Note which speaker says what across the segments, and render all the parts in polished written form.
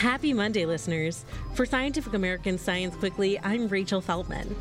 Speaker 1: Happy Monday, listeners. For Scientific American Science Quickly, I'm Rachel Feldman.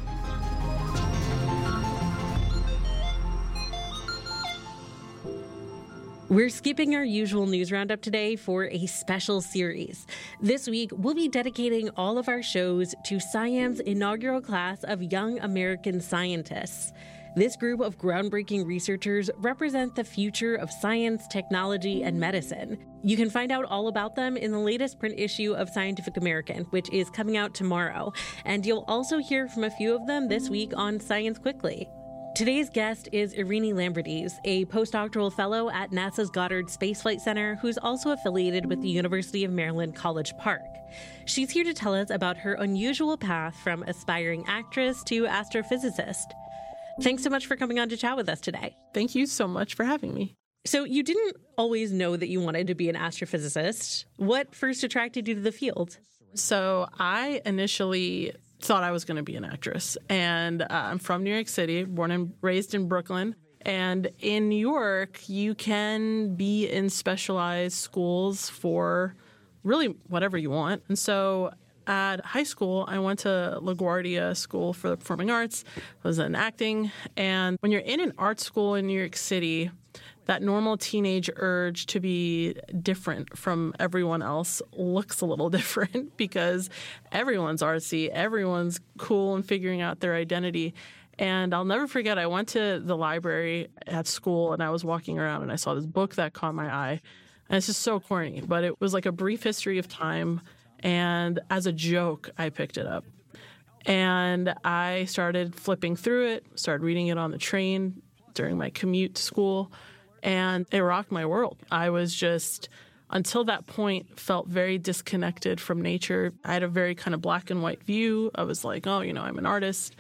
Speaker 1: We're skipping our usual news roundup today for a special series. This week, we'll be dedicating all of our shows to SciAm's inaugural class of young American scientists. This group of groundbreaking researchers represent the future of science, technology, and medicine. You can find out all about them in the latest print issue of Scientific American, which is coming out tomorrow. And you'll also hear from a few of them this week on Science Quickly. Today's guest is Irini Lambrides, a postdoctoral fellow at NASA's Goddard Space Flight Center, who's also affiliated with the University of Maryland College Park. She's here to tell us about her unusual path from aspiring actress to astrophysicist. Thanks so much for coming on to chat with us today.
Speaker 2: Thank you so much for having me.
Speaker 1: So you didn't always know that you wanted to be an astrophysicist. What first attracted you to the field?
Speaker 2: So I initially thought I was going to be an actress. And I'm from New York City, born and raised in Brooklyn. And in New York, you can be in specialized schools for really whatever you want. And so at high school, I went to LaGuardia School for the Performing Arts. I was in acting. And when you're in an art school in New York City, that normal teenage urge to be different from everyone else looks a little different because everyone's artsy, everyone's cool and figuring out their identity. And I'll never forget, I went to the library at school and I was walking around and I saw this book that caught my eye. And it's just so corny, but it was like a brief history of time. And as a joke, I picked it up. And I started flipping through it, started reading it on the train during my commute to school. And it rocked my world. I was just, until that point, felt very disconnected from nature. I had a very kind of black and white view. I was like, oh, I'm an artist.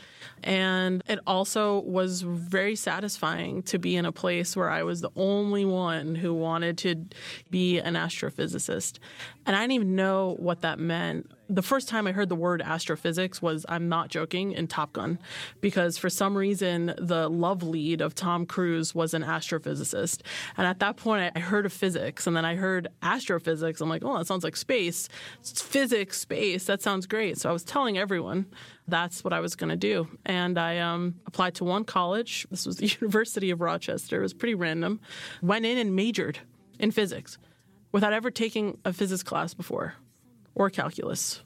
Speaker 2: And it also was very satisfying to be in a place where I was the only one who wanted to be an astrophysicist. And I didn't even know what that meant. The first time I heard the word astrophysics was, I'm not joking, in Top Gun, because for some reason the love lead of Tom Cruise was an astrophysicist. And at that point I heard of physics and then I heard astrophysics. I'm like, oh, that sounds like space. It's physics, space, that sounds great. So I was telling everyone that's what I was going to do. And I applied to one college. This was the University of Rochester. It was pretty random. Went in and majored in physics without ever taking a physics class before or calculus.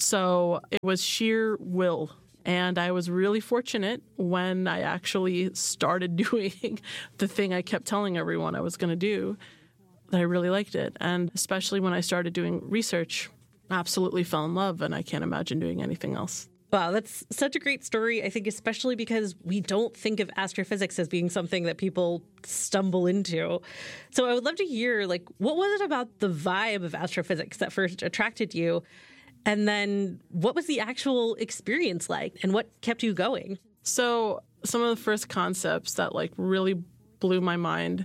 Speaker 2: So it was sheer will. And I was really fortunate when I actually started doing the thing I kept telling everyone I was going to do, that I really liked it. And especially when I started doing research, I absolutely fell in love, and I can't imagine doing anything else.
Speaker 1: Wow, that's such a great story, I think, especially because we don't think of astrophysics as being something that people stumble into. So I would love to hear, what was it about the vibe of astrophysics that first attracted you? And then what was the actual experience like and what kept you going?
Speaker 2: So some of the first concepts that really blew my mind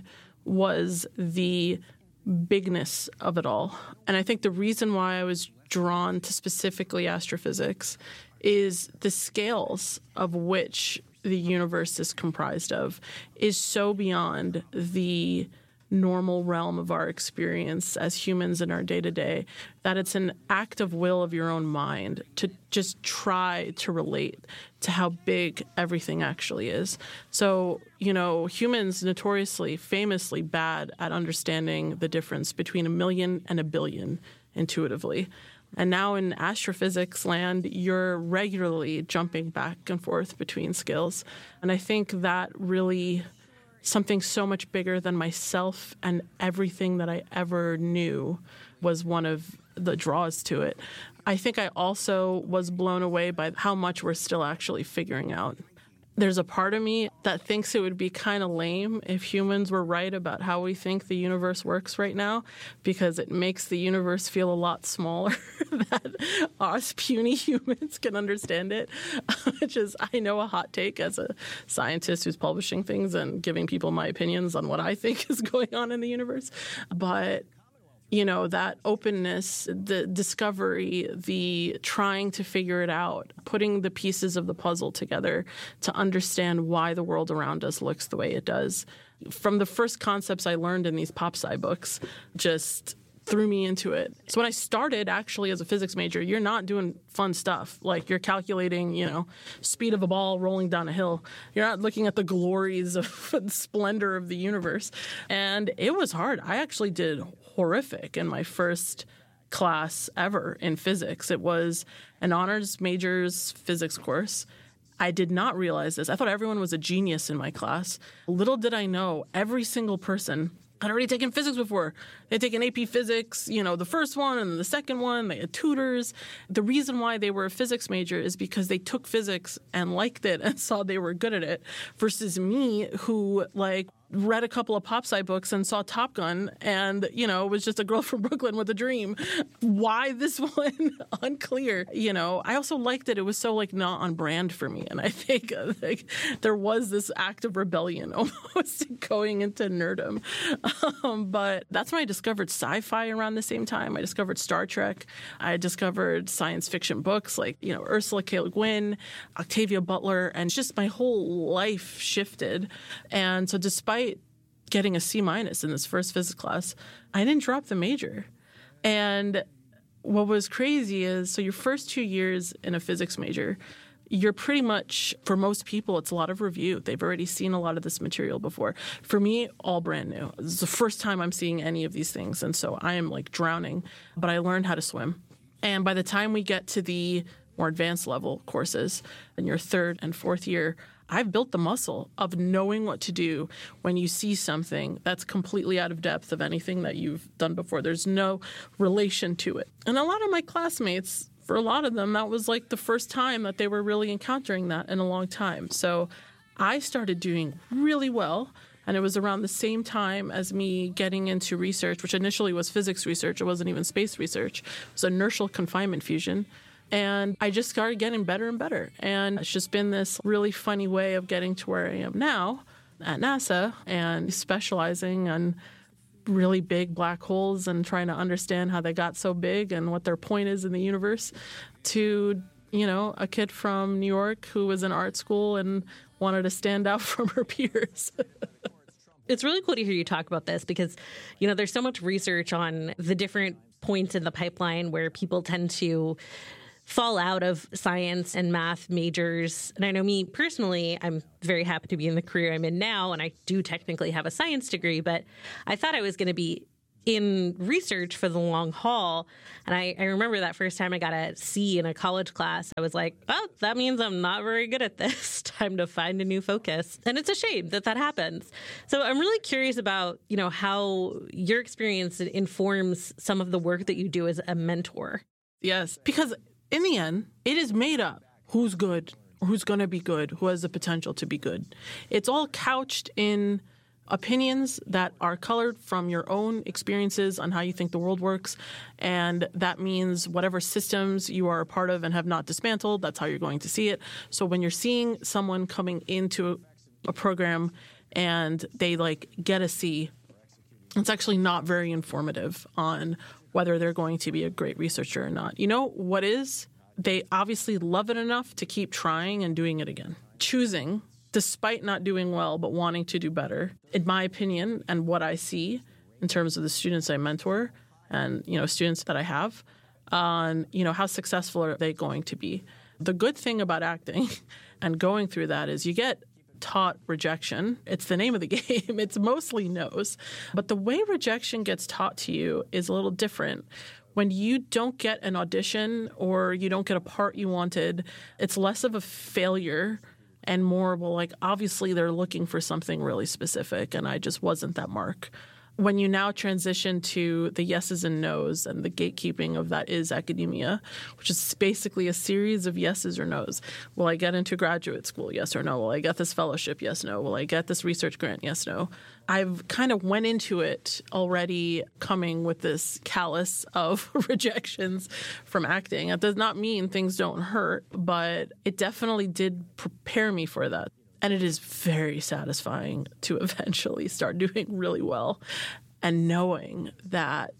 Speaker 2: was the bigness of it all. And I think the reason why I was drawn to specifically astrophysics is the scales of which the universe is comprised of is so beyond the normal realm of our experience as humans in our day-to-day that it's an act of will of your own mind to just try to relate to how big everything actually is. So, humans notoriously, famously bad at understanding the difference between a million and a billion intuitively. And now in astrophysics land, you're regularly jumping back and forth between scales. And I think that really something so much bigger than myself and everything that I ever knew was one of the draws to it. I think I also was blown away by how much we're still actually figuring out. There's a part of me that thinks it would be kind of lame if humans were right about how we think the universe works right now, because it makes the universe feel a lot smaller that us puny humans can understand it, which is, I know, a hot take as a scientist who's publishing things and giving people my opinions on what I think is going on in the universe. But that openness, the discovery, the trying to figure it out, putting the pieces of the puzzle together to understand why the world around us looks the way it does. From the first concepts I learned in these pop-sci books, just threw me into it. So when I started actually as a physics major, you're not doing fun stuff. Like you're calculating, speed of a ball rolling down a hill. You're not looking at the glories of the splendor of the universe. And it was hard. I actually did horrific in my first class ever in physics. It was an honors majors physics course. I did not realize this. I thought everyone was a genius in my class. Little did I know, every single person had already taken physics before. They'd taken AP Physics, the first one and the second one. They had tutors. The reason why they were a physics major is because they took physics and liked it and saw they were good at it, versus me who read a couple of pop-sci books and saw Top Gun and, was just a girl from Brooklyn with a dream. Why this one? Unclear. I also liked that it was so not on brand for me. And I think there was this act of rebellion almost going into nerdom. But that's when I discovered sci-fi around the same time. I discovered Star Trek. I discovered science fiction books like, Ursula K. Le Guin, Octavia Butler, and just my whole life shifted. And so despite getting a C- in this first physics class, I didn't drop the major. And what was crazy is, so your first 2 years in a physics major, you're pretty much, for most people, it's a lot of review. They've already seen a lot of this material before. For me, all brand new. This is the first time I'm seeing any of these things. And so I am drowning, but I learned how to swim. And by the time we get to the more advanced level courses in your third and fourth year, I've built the muscle of knowing what to do when you see something that's completely out of depth of anything that you've done before. There's no relation to it. And a lot of my classmates, for a lot of them, that was the first time that they were really encountering that in a long time. So I started doing really well. And it was around the same time as me getting into research, which initially was physics research. It wasn't even space research. It was inertial confinement fusion. And I just started getting better and better. And it's just been this really funny way of getting to where I am now at NASA and specializing on really big black holes and trying to understand how they got so big and what their point is in the universe, to, a kid from New York who was in art school and wanted to stand out from her peers.
Speaker 1: It's really cool to hear you talk about this because, there's so much research on the different points in the pipeline where people tend to fall out of science and math majors. And I know me personally, I'm very happy to be in the career I'm in now, and I do technically have a science degree, but I thought I was going to be in research for the long haul. And I remember that first time I got a C in a college class, I was like, oh, that means I'm not very good at this. Time to find a new focus. And it's a shame that happens. So I'm really curious about, how your experience informs some of the work that you do as a mentor.
Speaker 2: Yes, because in the end, it is made up who's good, who's going to be good, who has the potential to be good. It's all couched in opinions that are colored from your own experiences on how you think the world works. And that means whatever systems you are a part of and have not dismantled, that's how you're going to see it. So when you're seeing someone coming into a program and they get a C, it's actually not very informative on whether they're going to be a great researcher or not. You know what is? They obviously love it enough to keep trying and doing it again. Choosing, despite not doing well, but wanting to do better, in my opinion, and what I see in terms of the students I mentor and, students that I have, on, how successful are they going to be. The good thing about acting and going through that is you get taught rejection. It's the name of the game. It's mostly no's. But the way rejection gets taught to you is a little different. When you don't get an audition or you don't get a part you wanted, it's less of a failure and more, obviously they're looking for something really specific and I just wasn't that mark. When you now transition to the yeses and nos and the gatekeeping of that is academia, which is basically a series of yeses or nos. Will I get into graduate school? Yes or no. Will I get this fellowship? Yes, no. Will I get this research grant? Yes, no. I've kind of went into it already coming with this callus of rejections from acting. It does not mean things don't hurt, but it definitely did prepare me for that. And it is very satisfying to eventually start doing really well and knowing that,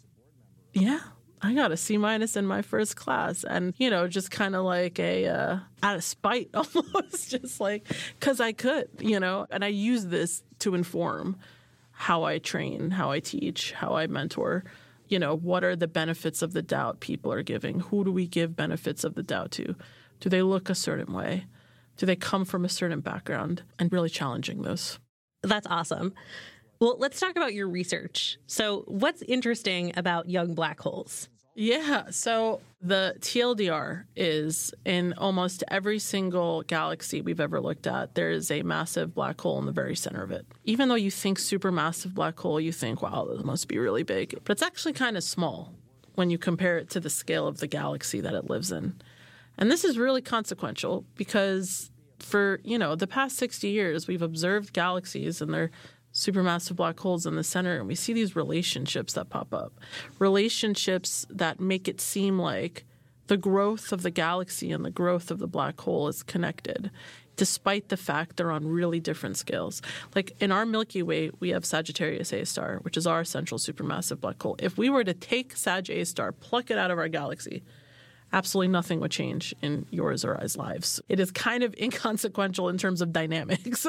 Speaker 2: I got a C- in my first class. And, just kind of out of spite almost, just because I could, and I use this to inform how I train, how I teach, how I mentor, what are the benefits of the doubt people are giving? Who do we give benefits of the doubt to? Do they look a certain way? Do they come from a certain background? And really challenging those.
Speaker 1: That's awesome. Well, let's talk about your research. So what's interesting about young black holes?
Speaker 2: Yeah, so the TLDR is in almost every single galaxy we've ever looked at, there is a massive black hole in the very center of it. Even though you think supermassive black hole, you think, wow, this must be really big. But it's actually kind of small when you compare it to the scale of the galaxy that it lives in. And this is really consequential because for, the past 60 years, we've observed galaxies and they're supermassive black holes in the center, and we see these relationships that pop up, relationships that make it seem like the growth of the galaxy and the growth of the black hole is connected, despite the fact they're on really different scales. Like in our Milky Way, we have Sagittarius A star, which is our central supermassive black hole. If we were to take Sag A star, pluck it out of our galaxy, absolutely nothing would change in yours or I's lives. It is kind of inconsequential in terms of dynamics.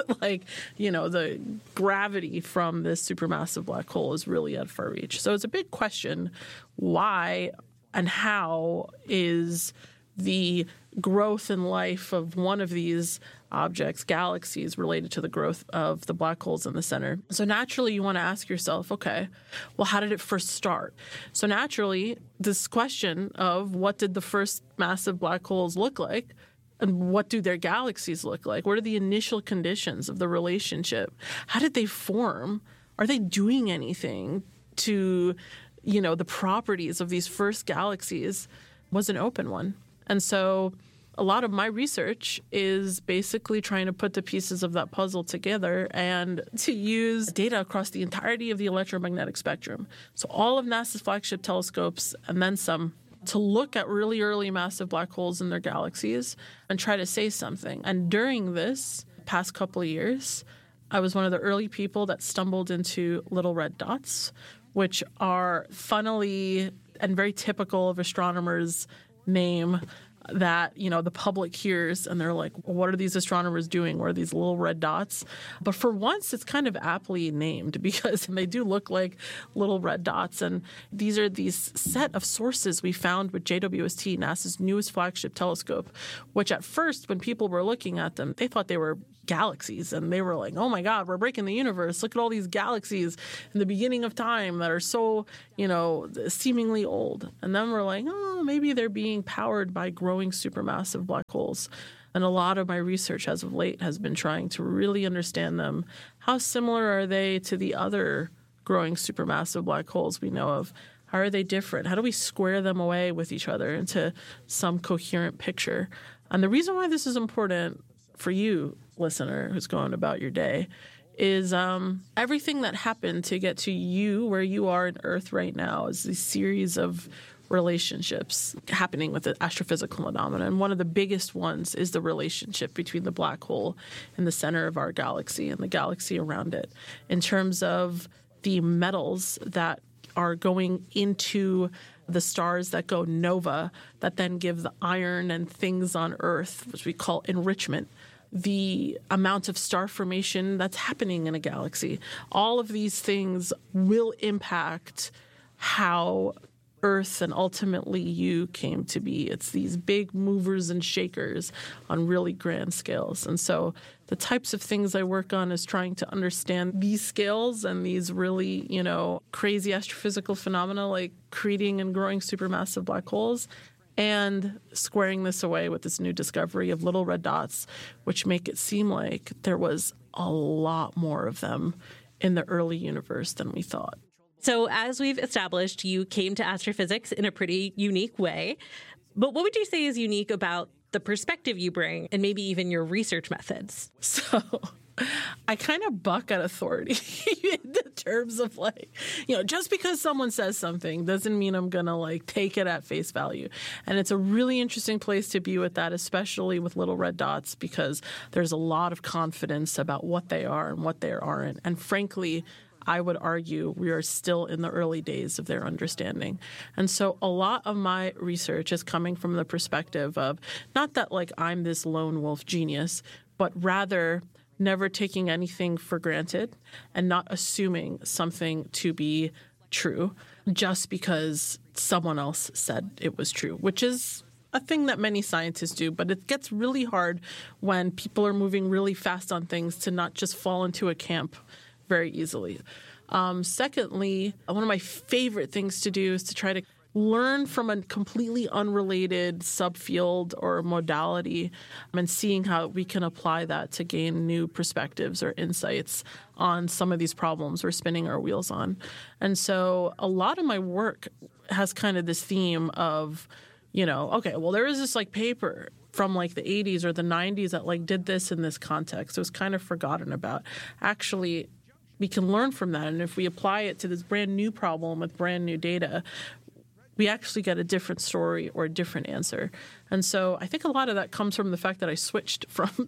Speaker 2: The gravity from this supermassive black hole is really at far reach. So it's a big question, why and how is the growth in life of one of these objects, galaxies, related to the growth of the black holes in the center? So naturally, you want to ask yourself, okay, well, how did it first start? So naturally, this question of what did the first massive black holes look like and what do their galaxies look like? What are the initial conditions of the relationship? How did they form? Are they doing anything to, the properties of these first galaxies? Was an open one. And so a lot of my research is basically trying to put the pieces of that puzzle together and to use data across the entirety of the electromagnetic spectrum. So all of NASA's flagship telescopes and then some to look at really early massive black holes in their galaxies and try to say something. And during this past couple of years, I was one of the early people that stumbled into little red dots, which are funnily and very typical of astronomers' name that, the public hears and they're like, what are these astronomers doing? What are these little red dots? But for once, it's kind of aptly named because they do look like little red dots. And these are these set of sources we found with JWST, NASA's newest flagship telescope, which at first, when people were looking at them, they thought they were galaxies. And they were like, oh my God, we're breaking the universe. Look at all these galaxies in the beginning of time that are so, seemingly old. And then we're like, oh, maybe they're being powered by growing supermassive black holes. And a lot of my research as of late has been trying to really understand them. How similar are they to the other growing supermassive black holes we know of? How are they different? How do we square them away with each other into some coherent picture? And the reason why this is important for you, listener, who's going about your day, is everything that happened to get to you where you are in Earth right now is a series of relationships happening with the astrophysical phenomena. And one of the biggest ones is the relationship between the black hole in the center of our galaxy and the galaxy around it in terms of the metals that are going into the stars that go nova that then give the iron and things on Earth, which we call enrichment, the amount of star formation that's happening in a galaxy. All of these things will impact how Earth and ultimately you came to be. It's these big movers and shakers on really grand scales. And so the types of things I work on is trying to understand these scales and these really, crazy astrophysical phenomena like creating and growing supermassive black holes and squaring this away with this new discovery of little red dots, which make it seem like there was a lot more of them in the early universe than we thought.
Speaker 1: So as we've established, you came to astrophysics in a pretty unique way. But what would you say is unique about the perspective you bring and maybe even your research methods?
Speaker 2: So I kind of buck at authority in the terms of just because someone says something doesn't mean I'm going to take it at face value. And it's a really interesting place to be with that, especially with little red dots, because there's a lot of confidence about what they are and what they aren't. And frankly, I would argue we are still in the early days of their understanding. And so a lot of my research is coming from the perspective of not that I'm this lone wolf genius, but rather never taking anything for granted and not assuming something to be true. just because someone else said it was true, which is a thing that many scientists do. But it gets really hard when people are moving really fast on things to not just fall into a camp very easily. Secondly, one of my favorite things to do is to try to learn from a completely unrelated subfield or modality and seeing how we can apply that to gain new perspectives or insights on some of these problems we're spinning our wheels on. And so a lot of my work has kind of this theme of, okay, well, there is this paper from the 80s or the 90s that did this in this context. It was kind of forgotten about. Actually, we can learn from that. And if we apply it to this brand new problem with brand new data, we actually get a different story or a different answer. And so I think a lot of that comes from the fact that I switched from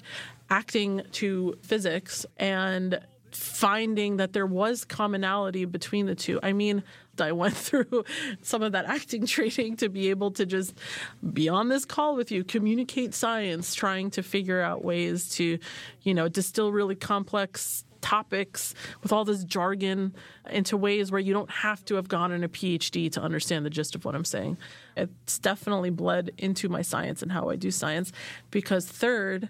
Speaker 2: acting to physics and finding that there was commonality between the two. I mean, I went through some of that acting training to be able to just be on this call with you, communicate science, trying to figure out ways to, distill really complex topics with all this jargon into ways where you don't have to have gotten a PhD to understand the gist of what I'm saying. It's definitely bled into my science and how I do science because third,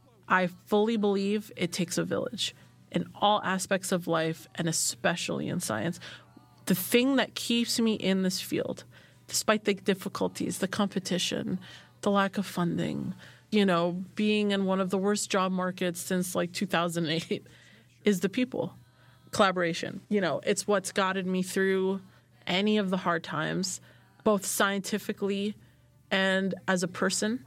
Speaker 2: I fully believe it takes a village in all aspects of life and especially in science. The thing that keeps me in this field, despite the difficulties, the competition, the lack of funding, being in one of the worst job markets since 2008, is the people. Collaboration. It's what's gotten me through any of the hard times, both scientifically and as a person.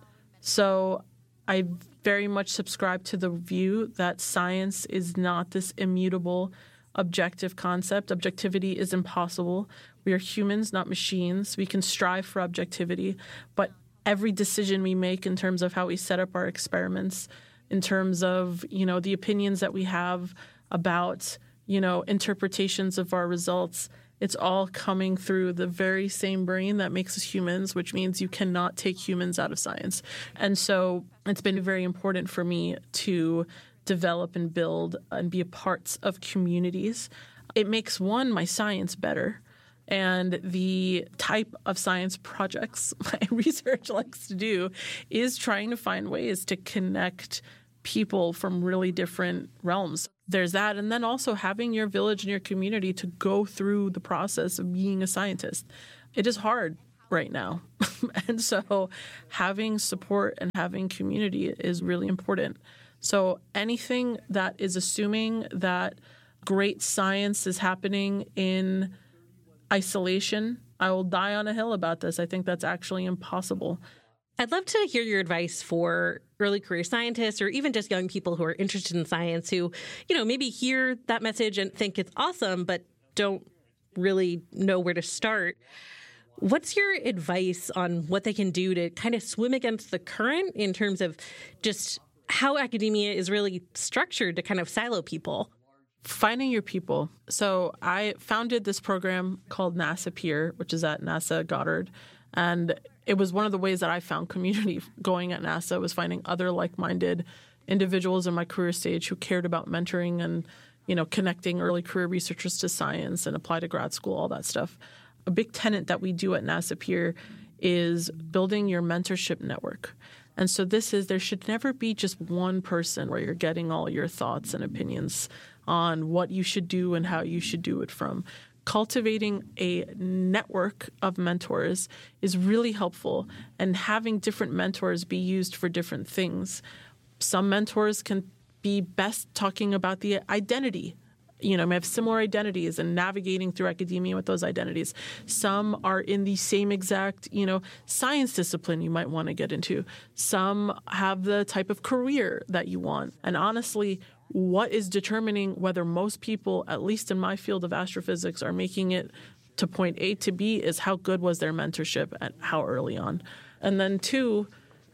Speaker 2: So I very much subscribe to the view that science is not this immutable, objective concept. Objectivity is impossible. We are humans, not machines. We can strive for objectivity, but every decision we make in terms of how we set up our experiments, in terms of, the opinions that we have about, interpretations of our results, it's all coming through the very same brain that makes us humans, which means you cannot take humans out of science. And so it's been very important for me to develop and build and be a part of communities. It makes, my science better. And the type of science projects my research likes to do is trying to find ways to connect people from really different realms. There's that. And then also having your village and your community to go through the process of being a scientist. It is hard right now. And so having support and having community is really important. So anything that is assuming that great science is happening in isolation, I will die on a hill about this. I think that's actually impossible.
Speaker 1: I'd love to hear your advice for early career scientists or even just young people who are interested in science who, maybe hear that message and think it's awesome, but don't really know where to start. What's your advice on what they can do to kind of swim against the current in terms of just how academia is really structured to kind of silo people?
Speaker 2: Finding your people. So I founded this program called NASA Peer, which is at NASA Goddard. And it was one of the ways that I found community going at NASA was finding other like-minded individuals in my career stage who cared about mentoring and, connecting early career researchers to science and apply to grad school, all that stuff. A big tenet that we do at NASA Peer is building your mentorship network. And so there should never be just one person where you're getting all your thoughts and opinions on what you should do and how you should do it from. Cultivating a network of mentors is really helpful, and having different mentors be used for different things. Some mentors can be best talking about the identity. May have similar identities and navigating through academia with those identities. Some are in the same exact, science discipline you might want to get into. Some have the type of career that you want. And honestly, what is determining whether most people, at least in my field of astrophysics, are making it to point A to B is how good was their mentorship and how early on. And then two,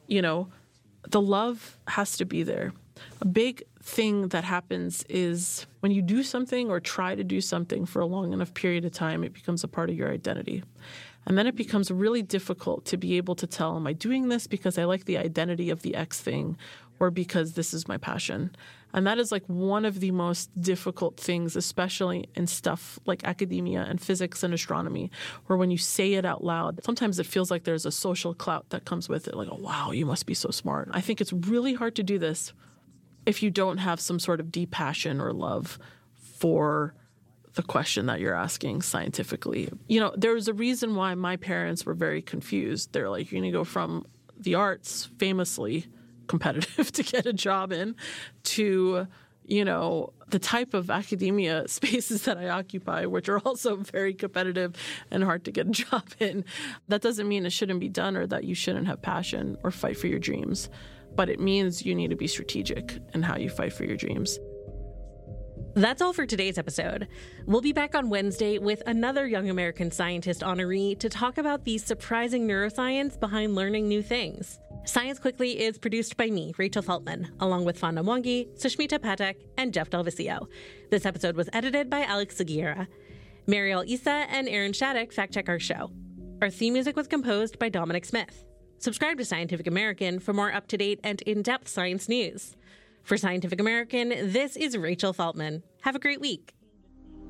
Speaker 2: the love has to be there. A big thing that happens is when you do something or try to do something for a long enough period of time, it becomes a part of your identity. And then it becomes really difficult to be able to tell, am I doing this because I like the identity of the X thing? or because this is my passion. And that is like one of the most difficult things, especially in stuff like academia and physics and astronomy, where when you say it out loud, sometimes it feels like there's a social clout that comes with it. Like, oh, wow, you must be so smart. I think it's really hard to do this if you don't have some sort of deep passion or love for the question that you're asking scientifically. You know, there's a reason why my parents were very confused. They're like, you're going to go from the arts, famously competitive to get a job in, to, you know, the type of academia spaces that I occupy, which are also very competitive and hard to get a job in. That doesn't mean it shouldn't be done or that you shouldn't have passion or fight for your dreams, but it means you need to be strategic in how you fight for your dreams.
Speaker 1: That's all for today's episode. We'll be back on Wednesday with another Young American Scientist honoree to talk about the surprising neuroscience behind learning new things. Science Quickly is produced by me, Rachel Feltman, along with Fanda Mwangi, Sushmita Patek, and Jeff Delvicio. This episode was edited by Alex Seguiera. Mariel Issa and Aaron Shattuck fact-check our show. Our theme music was composed by Dominic Smith. Subscribe to Scientific American for more up-to-date and in-depth science news. For Scientific American, this is Rachel Feltman. Have a great week.